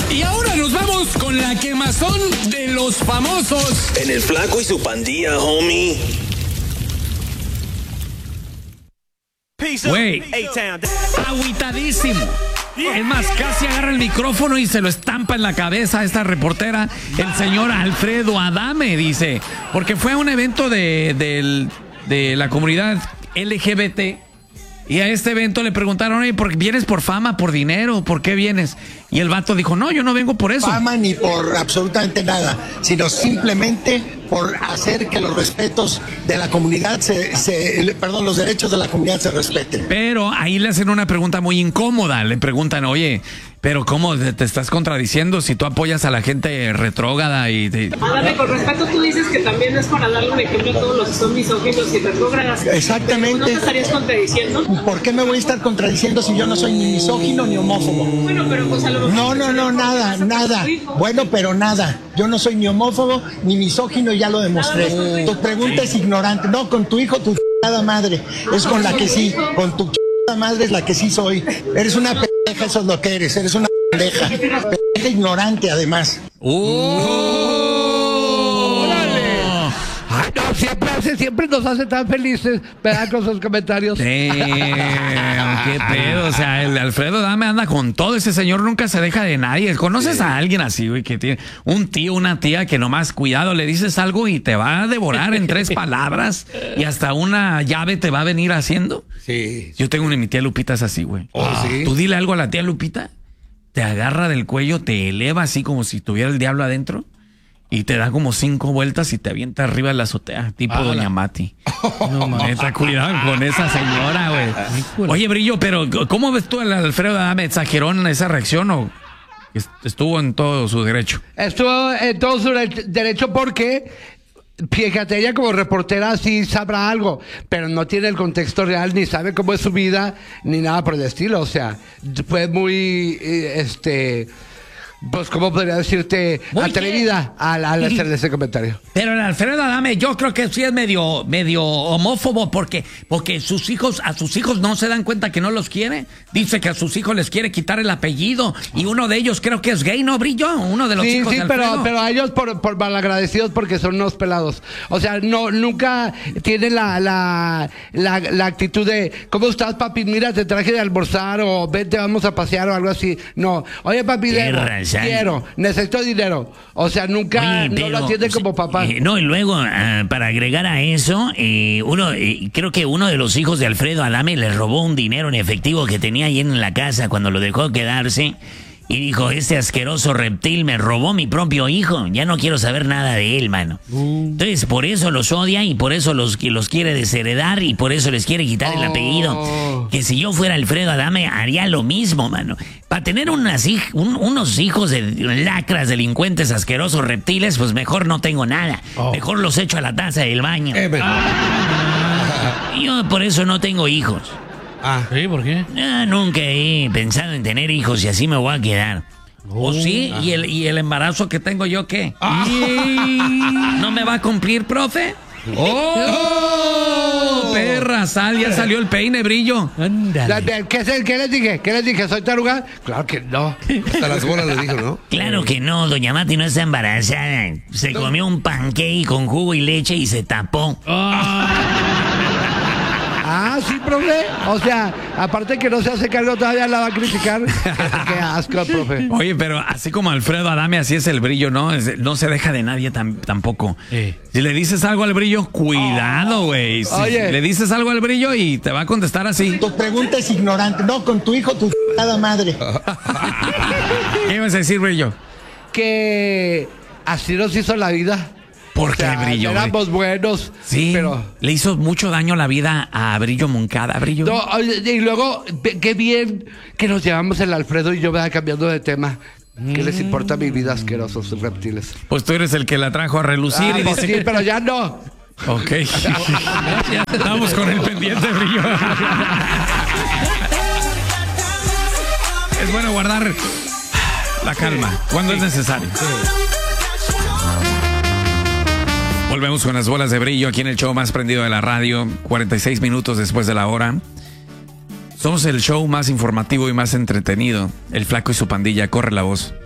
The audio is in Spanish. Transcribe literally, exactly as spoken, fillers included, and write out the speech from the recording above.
Y ahora nos vamos con la quemazón de los famosos. En el Flaco y su pandilla, homie. Güey, agüitadísimo. Es más, casi agarra el micrófono y se lo estampa en la cabeza a esta reportera, el señor Alfredo Adame, dice, porque fue a un evento de, de, de la comunidad L G B T y a este evento le preguntaron, oye, ¿por, ¿vienes por fama, por dinero? ¿Por qué vienes? Y el vato dijo, no, yo no vengo por eso. Fama ni por absolutamente nada, sino simplemente por hacer que los respetos de la comunidad, se, se, perdón, los derechos de la comunidad se respeten. Pero ahí le hacen una pregunta muy incómoda, le preguntan, oye, pero ¿cómo te estás contradiciendo si tú apoyas a la gente retrógrada y... Te... Adame, con respeto, tú dices que también es para darle un ejemplo a todos los que son misóginos y retrógradas. Exactamente. ¿No te estarías contradiciendo? ¿Por qué me voy a estar contradiciendo si yo no soy ni misógino ni homófobo? Bueno, pero pues a lo mejor... No, no, no, nada, nada. Bueno, pero nada. Yo no soy ni homófobo ni misógino, ya lo demostré. Tu pregunta es ignorante. No, con tu hijo, tu chingada madre. Es con la que sí. Con tu chingada madre es la que sí soy. Eres una pendeja, eso es lo que eres. Eres una pendeja. Pendeja ignorante, además. ¡Oh! ¡Órale! Ay, no, siempre hace, siempre nos hace tan felices, ¿verdad? Con sus comentarios. Sí, qué pedo. O sea, el Alfredo Adame anda con todo. Ese señor nunca se deja de nadie. ¿Conoces sí. a alguien así, güey, que tiene un tío, una tía que nomás, cuidado, le dices algo y te va a devorar en tres palabras y hasta una llave te va a venir haciendo? Sí. Yo tengo una, mi tía Lupita es así, güey. Oh, ¿sí? Tú dile algo a la tía Lupita, te agarra del cuello, te eleva así como si tuviera el diablo adentro. Y te da como cinco vueltas y te avienta arriba de la azotea, tipo ah, Doña Mati. No, neta, cuidado con esa señora, güey. Oye, Brillo, pero ¿cómo ves tú al Alfredo Adame? ¿Exageró en esa reacción o estuvo en todo su derecho? Estuvo en todo su derecho porque, fíjate, ella como reportera sí sabrá algo, pero no tiene el contexto real, ni sabe cómo es su vida, ni nada por el estilo. O sea, fue muy, este... Pues, ¿cómo podría decirte? Muy atrevida al, al hacer ese comentario. Pero el Alfredo Adame, yo creo que sí es medio, medio homófobo porque, porque sus hijos, a sus hijos no se dan cuenta que no los quiere. Dice que a sus hijos les quiere quitar el apellido y uno de ellos creo que es gay, ¿no, Brillo? Uno de los sí, hijos sí, de Alfredo. pero, pero a ellos por, por malagradecidos porque son unos pelados. O sea, no, nunca tienen la, la, la, la actitud de, ¿cómo estás, papi? Mira, te traje de almorzar o vente, vamos a pasear o algo así. No, oye, papi, de, quiero, necesito dinero. O sea, nunca Oye, pero, no lo atiende como papá. Eh, no, y luego, uh, para agregar a eso, eh, uno, eh, creo que uno de los hijos de Alfredo Adame le robó un dinero en efectivo que tenía ahí en la casa cuando lo dejó quedarse. Y dijo, este asqueroso reptil me robó mi propio hijo. Ya no quiero saber nada de él, mano. Uh. Entonces, por eso los odia y por eso los, los quiere desheredar y por eso les quiere quitar oh. el apellido. Que si yo fuera Alfredo Adame, haría lo mismo, mano. Para tener unas, un, unos hijos de lacras, delincuentes, asquerosos reptiles, pues mejor no tengo nada. Oh. Mejor los echo a la taza del baño. Eh, ah. Yo por eso no tengo hijos. Ah, ¿sí? ¿Por qué? No, nunca he pensado en tener hijos y así me voy a quedar. ¿O oh, sí? Ah. ¿Y, el, ¿Y el embarazo que tengo yo qué? Ah. ¿No me va a cumplir, profe? ¡Oh! oh perra, sal, ya salió el peine, Brillo. Ándale. ¿Qué, ¿Qué les dije? ¿Qué les dije? ¿Soy taruga? Claro que no. Hasta las bolas le dijo, ¿no? Claro que no, doña Mati no está embarazada. Se no. comió un pancake con jugo y leche y se tapó. Oh. Ah, sí, profe. O sea, aparte que no se hace cargo, todavía la va a criticar. Qué asco, profe. Oye, pero así como Alfredo Adame, así es el Brillo, ¿no? Es, no se deja de nadie tam, tampoco. Eh. Si le dices algo al Brillo, cuidado, güey. Si Oye. le dices algo al Brillo y te va a contestar así. Tu pregunta es ignorante. No, con tu hijo, tu chingada madre. ¿Qué ibas a decir, Brillo? Que así nos hizo la vida. ¿Por qué, o sea, Brillo? Éramos buenos. Sí, pero le hizo mucho daño la vida a Brillo Moncada, Brillo. No, y luego, qué bien que nos llevamos el Alfredo y yo, me cambiando de tema. Mm. ¿Qué les importa mi vida, asquerosos reptiles? Pues tú eres el que la trajo a relucir. Ah, y pues dice sí, que... pero ya no. Ok. Ya estamos con el pendiente, Brillo. Es bueno guardar la calma cuando sí. es necesario. Sí. Volvemos con las bolas de Brillo aquí en el show más prendido de la radio, cuarenta y seis minutos después de la hora. Somos el show más informativo y más entretenido. El Flaco y su pandilla, corre la voz.